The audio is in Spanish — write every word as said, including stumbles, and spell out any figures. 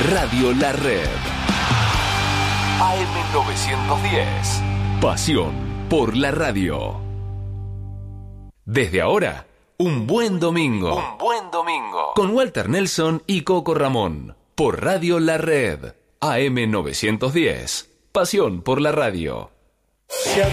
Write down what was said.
Radio La Red. A M novecientos diez. Pasión por la radio. Desde ahora, un buen domingo. Un buen domingo. Con Walter Nelson y Coco Ramón. Por Radio La Red. A M novecientos diez. Pasión por la radio.